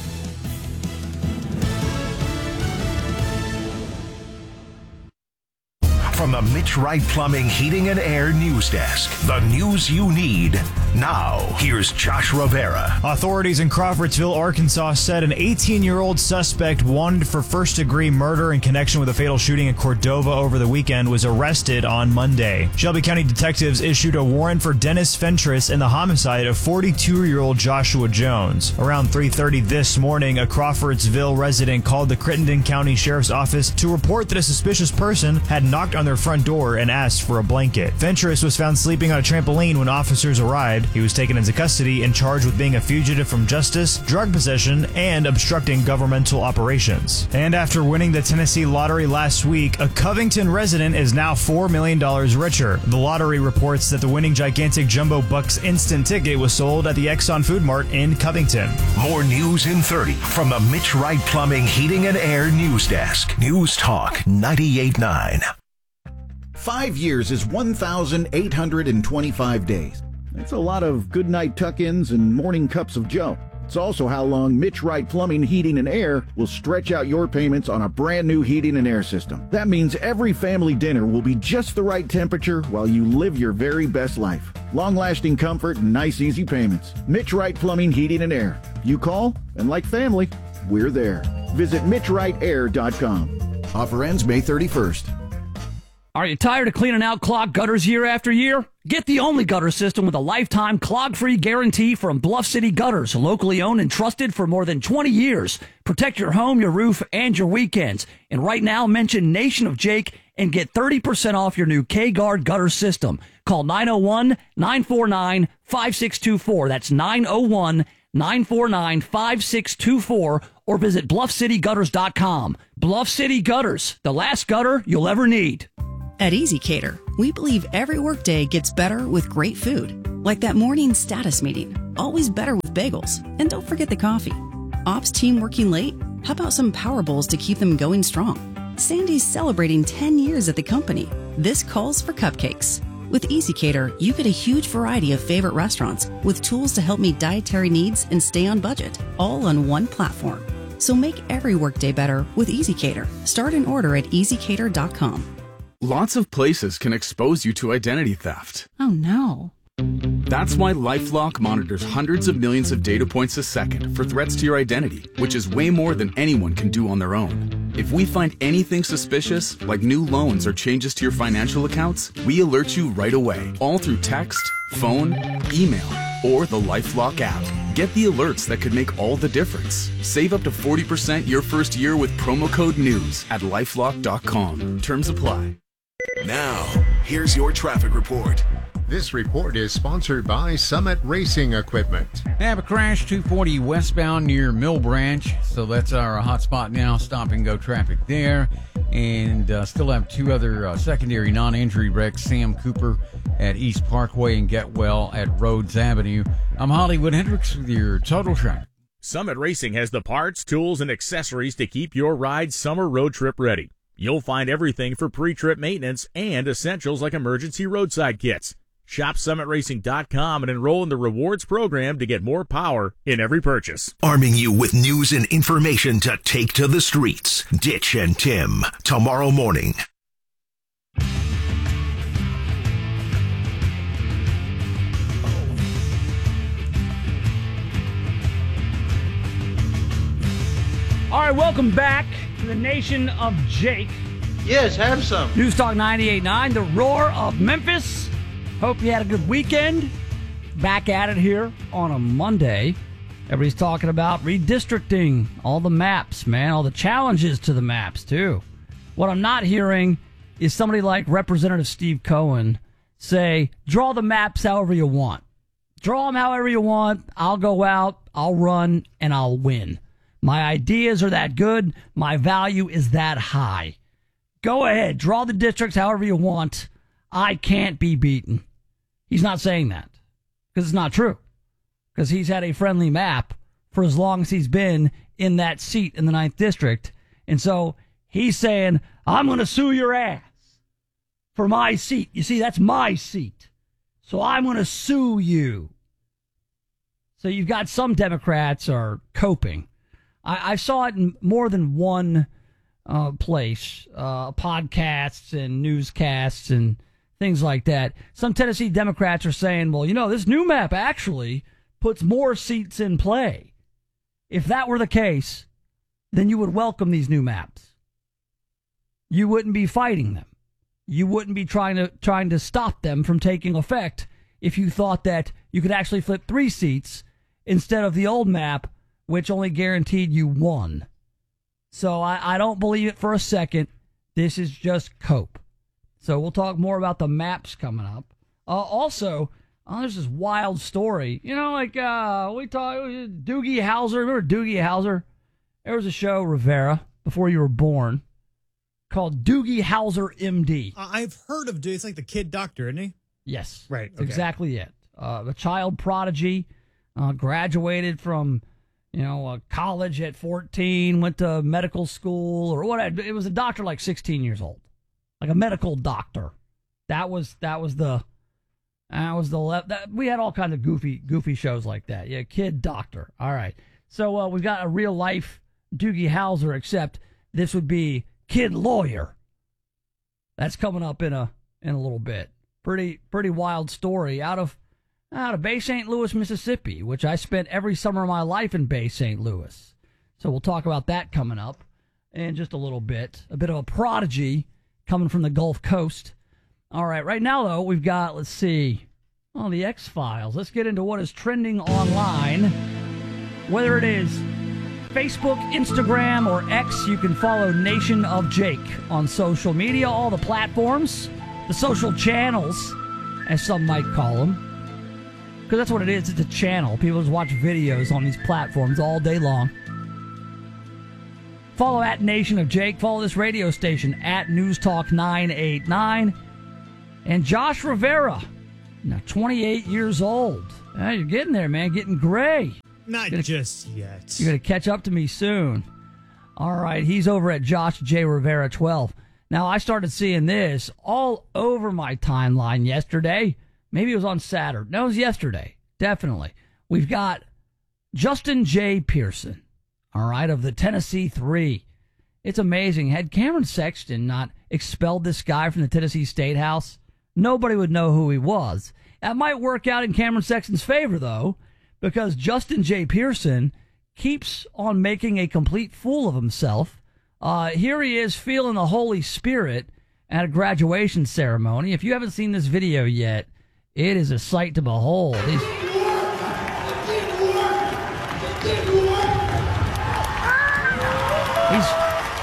From the Mitch Wright Plumbing, Heating, and Air News Desk, the news you need now. Here's Josh Rivera. Authorities in Crawfordsville, Arkansas said an eighteen-year-old suspect wanted for first-degree murder in connection with a fatal shooting in Cordova over the weekend was arrested on Monday. Shelby County detectives issued a warrant for Dennis Fentress in the homicide of forty-two-year-old Joshua Jones. Around three thirty this morning, a Crawfordsville resident called the Crittenden County Sheriff's Office to report that a suspicious person had knocked on their front door and asked for a blanket. Fentress was found sleeping on a trampoline when officers arrived. He was taken into custody and charged with being a fugitive from justice, drug possession, and obstructing governmental operations. And after winning the Tennessee lottery last week, a Covington resident is now four million dollars richer. The lottery reports that the winning gigantic Jumbo Bucks instant ticket was sold at the Exxon Food Mart in Covington. More news in thirty from the Mitch Wright Plumbing, Heating, and Air News Desk. News Talk ninety-eight point nine. Five years is one thousand eight hundred twenty-five days. That's a lot of goodnight tuck-ins and morning cups of joe. It's also how long Mitch Wright Plumbing, Heating, and Air will stretch out your payments on a brand new heating and air system. That means every family dinner will be just the right temperature while you live your very best life. Long-lasting comfort and nice, easy payments. Mitch Wright Plumbing, Heating, and Air. You call, and like family, we're there. Visit mitch wright air dot com. Offer ends May thirty-first. Are you tired of cleaning out clogged gutters year after year? Get the only gutter system with a lifetime clog-free guarantee from Bluff City Gutters, locally owned and trusted for more than twenty years. Protect your home, your roof, and your weekends. And right now, mention Nation of Jake and get thirty percent off your new K-Guard gutter system. Call nine oh one, nine four nine, five six two four. That's nine oh one, nine four nine, five six two four or visit bluff city gutters dot com. Bluff City Gutters, the last gutter you'll ever need. At Easy Cater, we believe every workday gets better with great food. Like that morning status meeting, always better with bagels. And don't forget the coffee. Ops team working late? How about some Power Bowls to keep them going strong? Sandy's celebrating ten years at the company. This calls for cupcakes. With Easy Cater, you get a huge variety of favorite restaurants with tools to help meet dietary needs and stay on budget, all on one platform. So make every workday better with Easy Cater. Start an order at easy cater dot com. Lots of places can expose you to identity theft. Oh no. That's why LifeLock monitors hundreds of millions of data points a second for threats to your identity, which is way more than anyone can do on their own. If we find anything suspicious, like new loans or changes to your financial accounts, we alert you right away, all through text, phone, email, or the LifeLock app. Get the alerts that could make all the difference. Save up to forty percent your first year with promo code NEWS at lifelock dot com. Terms apply. Now, here's your traffic report. This report is sponsored by Summit Racing Equipment. I have a crash two forty westbound near Mill Branch, so that's our hot spot now. Stop and go traffic there. And uh, still have two other uh, secondary non-injury wrecks. Sam Cooper at East Parkway and Getwell at Rhodes Avenue. I'm Hollywood Hendricks with your Total Traffic. Summit Racing has the parts, tools, and accessories to keep your ride summer road trip ready. You'll find everything for pre-trip maintenance and essentials like emergency roadside kits. Shop summit racing dot com and enroll in the rewards program to get more power in every purchase. Arming you with news and information to take to the streets. Ditch and Tim, tomorrow morning. All right, welcome back to the Nation of Jake. Yes, have some. News Talk ninety-eight point nine, the roar of Memphis. Hope you had a good weekend. Back at it here on a Monday. Everybody's talking about redistricting, all the maps, man, all the challenges to the maps, too. What I'm not hearing is somebody like Representative Steve Cohen say, draw the maps however you want. Draw them however you want. I'll go out, I'll run, and I'll win. My ideas are that good. My value is that high. Go ahead. Draw the districts however you want. I can't be beaten. He's not saying that because it's not true. Because he's had a friendly map for as long as he's been in that seat in the ninth District. And so he's saying, I'm going to sue your ass for my seat. You see, that's my seat. So I'm going to sue you. So you've got some Democrats are coping. I, I saw it in more than one uh, place, uh, podcasts and newscasts and things like that. Some Tennessee Democrats are saying, well, you know, this new map actually puts more seats in play. If that were the case, then you would welcome these new maps. You wouldn't be fighting them. You wouldn't be trying to trying to stop them from taking effect if you thought that you could actually flip three seats instead of the old map, which only guaranteed you one. So I, I don't believe it for a second. This is just cope. So we'll talk more about the maps coming up. Uh, also, oh, there's this wild story. You know, like uh, we talk Doogie Howser. Remember Doogie Howser? There was a show, Rivera, before you were born, called Doogie Howser M D. Uh, I've heard of Doogie. It's like the kid doctor, isn't he? Yes. Right. Okay. Exactly it. Uh, a child prodigy, uh, graduated from... You know, uh, college at fourteen, went to medical school or whatever. It was a doctor like sixteen years old, like a medical doctor. That was that was the That was the left. That, we had all kinds of goofy, goofy shows like that. Yeah, Kid Doctor. All right. So uh, we've got a real life Doogie Howser, except this would be Kid Lawyer. That's coming up in a in a little bit. Pretty pretty wild story out of out of Bay Saint Louis, Mississippi, which I spent every summer of my life in Bay Saint Louis. So we'll talk about that coming up in just a little bit. A bit of a prodigy coming from the Gulf Coast. All right, right now, though, we've got, let's see, oh, the X-Files. Let's get into what is trending online. Whether it is Facebook, Instagram, or X, you can follow Nation of Jake on social media, all the platforms, the social channels, as some might call them. Because that's what it is. It's a channel. People just watch videos on these platforms all day long. Follow at Nation of Jake. Follow this radio station at News Talk nine eighty-nine. And Josh Rivera, now twenty-eight years old. Uh, you're getting there, man. Getting gray. Not gonna, just yet. You're going to catch up to me soon. All right. He's over at Josh J. Rivera twelve. Now, I started seeing this all over my timeline yesterday. Maybe it was on Saturday. No, it was yesterday. Definitely. We've got Justin J. Pearson, all right, of the Tennessee Three. It's amazing. Had Cameron Sexton not expelled this guy from the Tennessee State House, nobody would know who he was. That might work out in Cameron Sexton's favor, though, because Justin J. Pearson keeps on making a complete fool of himself. Uh, here he is feeling the Holy Spirit at a graduation ceremony. If you haven't seen this video yet, it is a sight to behold. He's, he's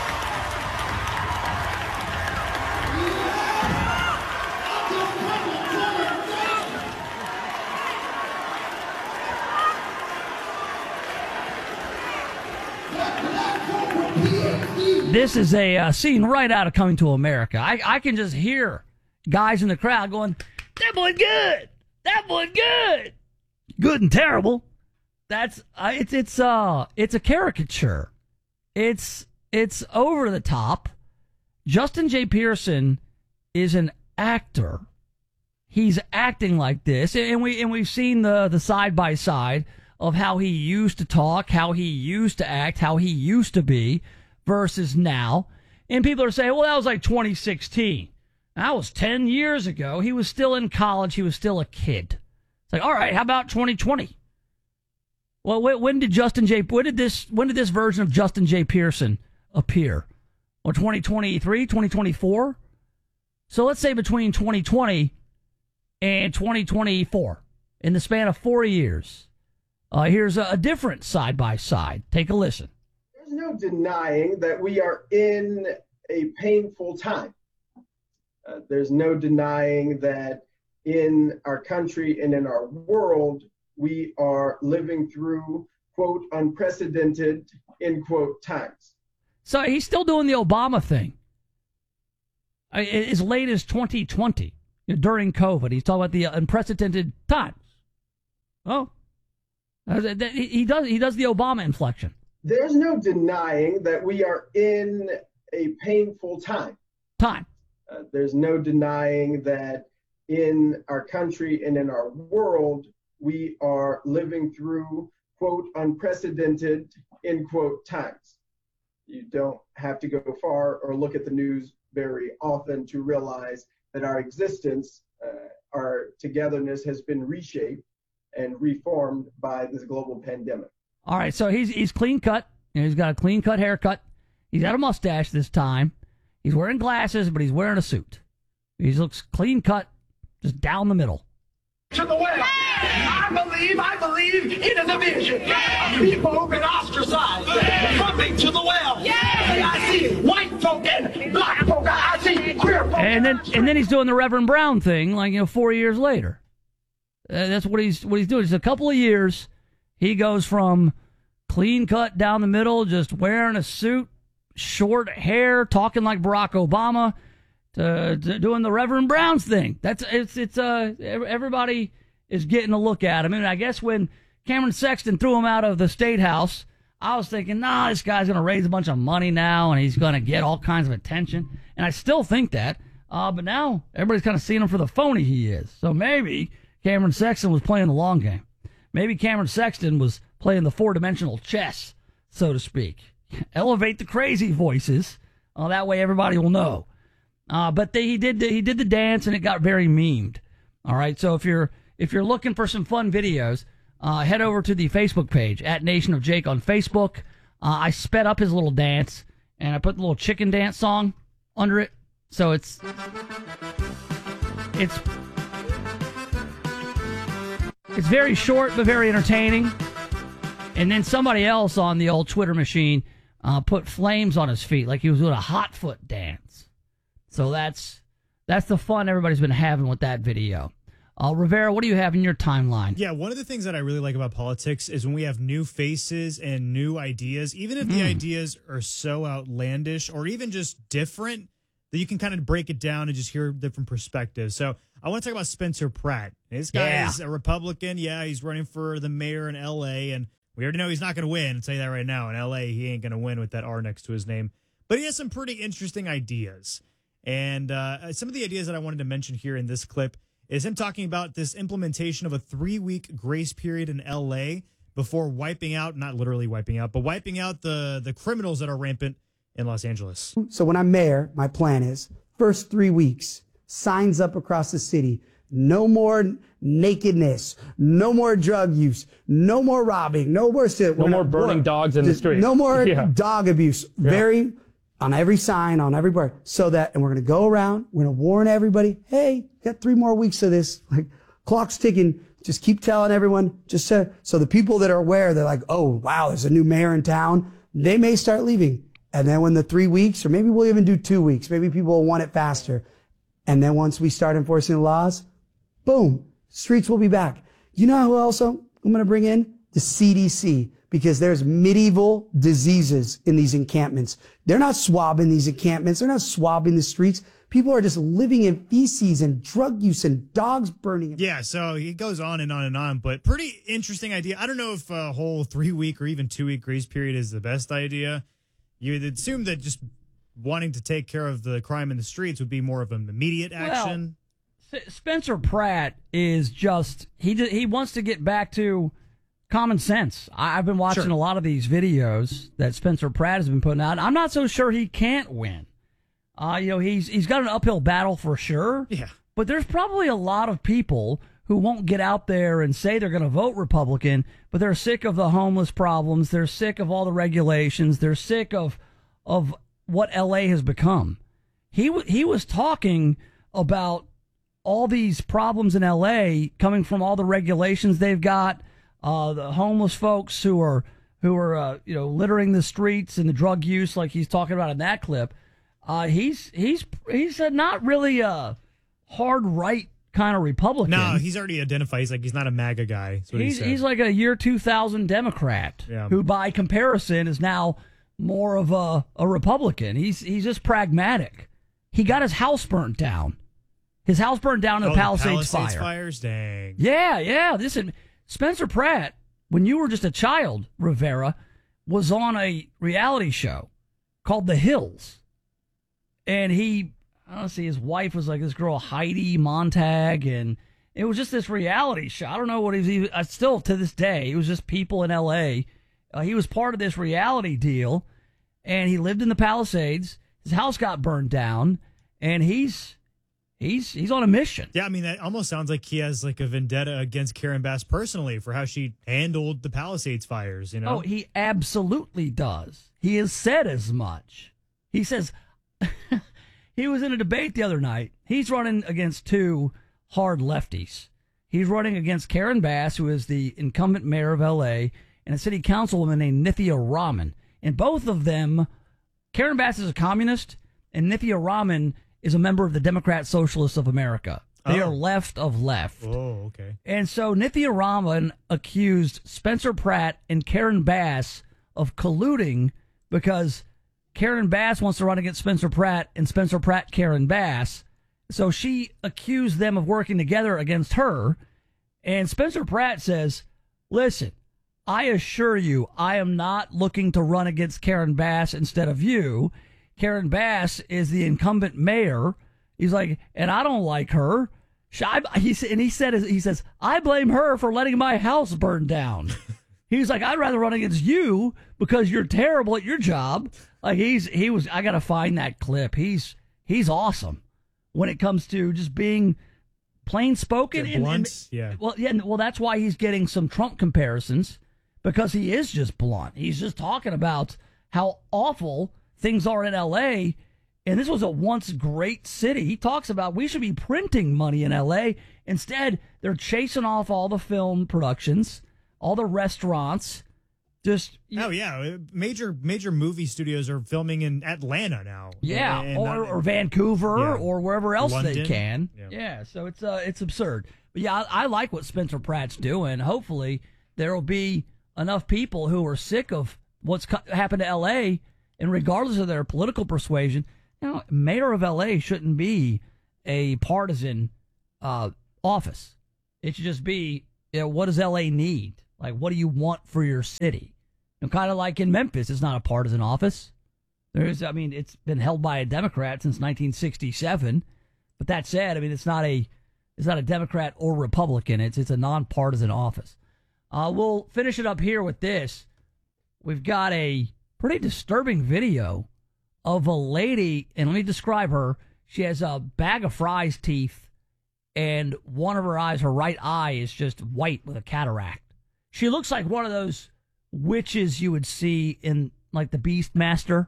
This is a uh, scene right out of Coming to America. I, I can just hear guys in the crowd going, "That boy good, that boy good, good and terrible." That's uh, it's it's uh it's a caricature. It's it's over the top. Justin J. Pearson is an actor. He's acting like this, and we and we've seen the the side by side of how he used to talk, how he used to act, how he used to be versus now. And people are saying, well, that was like twenty sixteen. That was ten years ago. He was still in college. He was still a kid. It's like, all right, how about twenty twenty? Well, when did Justin J. When did this? When did this version of Justin J. Pearson appear? Well, twenty twenty-three, twenty twenty-four. So let's say between twenty twenty and twenty twenty-four, in the span of four years. Uh, here's a, a different side by side. Take a listen. There's no denying that we are in a painful time. Uh, there's no denying that in our country and in our world, we are living through, quote, unprecedented, end quote, times. So he's still doing the Obama thing. As late as twenty twenty, during COVID, he's talking about the unprecedented times. Oh, he does, he does the Obama inflection. There's no denying that we are in a painful time. Time. Uh, there's no denying that in our country and in our world, we are living through, quote, unprecedented, end quote, times. You don't have to go far or look at the news very often to realize that our existence, uh, our togetherness has been reshaped and reformed by this global pandemic. All right, so he's he's clean cut. You know, he's got a clean cut haircut. He's got a mustache this time. He's wearing glasses, but he's wearing a suit. He looks clean cut, just down the middle. To the well. I believe, I believe in a division of people who've been ostracized. Coming to the well. Yeah. I see white folk and black folk. I see queer folk. And then and then he's doing the Reverend Brown thing, like, you know, four years later. Uh, that's what he's what he's doing. Just a couple of years, he goes from clean cut down the middle, just wearing a suit, short hair, talking like Barack Obama, to, to doing the Reverend Brown's thing. That's it's it's uh everybody is getting a look at him. I mean, I guess when Cameron Sexton threw him out of the State House, I was thinking, nah, this guy's going to raise a bunch of money now, and he's going to get all kinds of attention. And I still think that. Uh, but now everybody's kind of seeing him for the phony he is. So maybe Cameron Sexton was playing the long game. Maybe Cameron Sexton was playing the four-dimensional chess, so to speak. Elevate the crazy voices. Uh, that way everybody will know. Uh, but they, he did the, he did the dance, and it got very memed. All right, so if you're if you're looking for some fun videos, uh, head over to the Facebook page at Nation of Jake on Facebook. Uh, I sped up his little dance, and I put the little chicken dance song under it. So it's it's it's very short but very entertaining. And then somebody else on the old Twitter machine uh, put flames on his feet like he was doing a hot foot dance. So that's that's the fun everybody's been having with that video. Uh, Rivera, what do you have in your timeline? Yeah, one of the things that I really like about politics is when we have new faces and new ideas, even if the Mm. ideas are so outlandish or even just different, that you can kind of break it down and just hear different perspectives. So I want to talk about Spencer Pratt. This guy Yeah. is a Republican. Yeah, he's running for the mayor in L A, and we already know he's not going to win. I'll tell you that right now. In L A, he ain't going to win with that R next to his name. But he has some pretty interesting ideas. And uh, some of the ideas that I wanted to mention here in this clip is him talking about this implementation of a three-week grace period in L A before wiping out, not literally wiping out, but wiping out the, the criminals that are rampant in Los Angeles. So when I'm mayor, my plan is first three weeks, signs up across the city. No more nakedness. No more drug use. No more robbing. No more no more burning dogs in the street. No more Yeah. dog abuse. Yeah. Very on every sign, on every bar. So that, and we're going to go around. We're going to warn everybody. Hey, got three more weeks of this. Like clock's ticking. Just keep telling everyone. Just so, so the people that are aware, they're like, oh wow, there's a new mayor in town. They may start leaving. And then when the three weeks, or maybe we'll even do two weeks, maybe people will want it faster. And then once we start enforcing the laws, boom, streets will be back. You know who else I'm going to bring in? The C D C, because there's medieval diseases in these encampments. They're not swabbing these encampments. They're not swabbing the streets. People are just living in feces and drug use and dogs burning. Yeah, so he goes on and on and on, but pretty interesting idea. I don't know if a whole three-week or even two-week grace period is the best idea. You would assume that just wanting to take care of the crime in the streets would be more of an immediate action. Well, S- Spencer Pratt is just he just, he wants to get back to common sense. I, I've been watching Sure. a lot of these videos that Spencer Pratt has been putting out. I'm not so sure he can't win. Uh, you know, he's he's got an uphill battle for sure. Yeah. But there's probably a lot of people who won't get out there and say they're going to vote Republican, but they're sick of the homeless problems. They're sick of all the regulations. They're sick of of what L A has become. He w- he was talking about all these problems in L A coming from all the regulations they've got, uh, the homeless folks who are who are uh, you know littering the streets and the drug use, like he's talking about in that clip. Uh, he's he's he's a not really a hard right kind of Republican. No, he's already identified. He's like, he's not a MAGA guy. That's what he He's said. he's like a year two thousand Democrat Yeah. who, by comparison, is now more of a, a Republican. He's he's just pragmatic. He got his house burnt down. His house burned down in Oh, the Palisades, Palisades fire. fires? Dang. Yeah, yeah. Listen, Spencer Pratt, when you were just a child, Rivera, was on a reality show called The Hills. And he, honestly, his wife was like this girl, Heidi Montag, and it was just this reality show. I don't know what he was even, uh, still to this day, it was just people in L A. Uh, he was part of this reality deal, and he lived in the Palisades. His house got burned down, and he's he's he's on a mission. Yeah, I mean, that almost sounds like he has like a vendetta against Karen Bass personally for how she handled the Palisades fires, you know? Oh, he absolutely does. He has said as much. He says, he was in a debate the other night. He's running against two hard lefties. He's running against Karen Bass, who is the incumbent mayor of L A, and a city councilwoman named Nithya Raman. And both of them, Karen Bass is a communist, and Nithya Raman is a member of the Democrat Socialists of America. They Oh. are left of left. Oh, okay. And so Nithya Raman accused Spencer Pratt and Karen Bass of colluding because Karen Bass wants to run against Spencer Pratt and Spencer Pratt Karen Bass. So she accused them of working together against her. And Spencer Pratt says, listen, I assure you, I am not looking to run against Karen Bass instead of you. Karen Bass is the incumbent mayor, He's like, and I don't like her. She, I, he, and he said, he says, I blame her for letting my house burn down. He's like, I'd rather run against you because you're terrible at your job. Like he's, he was, I got to find that clip. He's, he's awesome when it comes to just being plain spoken. They're and, blunt. and, yeah. Well, yeah. Well, that's why he's getting some Trump comparisons because he is just blunt. He's just talking about how awful things are in L A. And this was a once great city. He talks about we should be printing money in L A. Instead, they're chasing off all the film productions, all the restaurants. Just oh yeah, major major movie studios are filming in Atlanta now. Yeah, and, or, or Vancouver, yeah. or wherever else London. they can. Yeah. yeah, so it's uh it's absurd. But yeah, I, I like what Spencer Pratt's doing. Hopefully, there will be enough people who are sick of what's co- happened to L A, and regardless of their political persuasion. You know, mayor of L A shouldn't be a partisan uh, office. It should just be, you know, what does L A need? Like, what do you want for your city? You know, kind of like in Memphis, it's not a partisan office. There's, I mean, it's been held by a Democrat since nineteen sixty-seven. But that said, I mean, it's not a, it's not a Democrat or Republican. It's it's a nonpartisan office. Uh, we'll finish it up here with this. We've got a pretty disturbing video of a lady, and let me describe her. She has a bag of fries teeth, and one of her eyes, her right eye, is just white with a cataract. She looks like one of those witches you would see in, like, the Beastmaster.